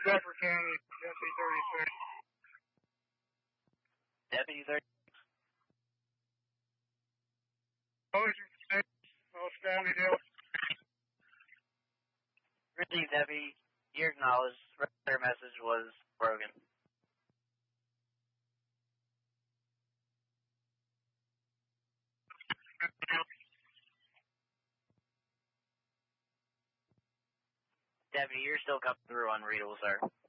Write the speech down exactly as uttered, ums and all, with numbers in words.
Bedford County, Deputy thirty-six. Deputy thirty-six. Ocean six, Old Stanley Hill. Received, Deputy. Your acknowledged. Their message was broken. Deputy, you're still coming through unreadable, sir.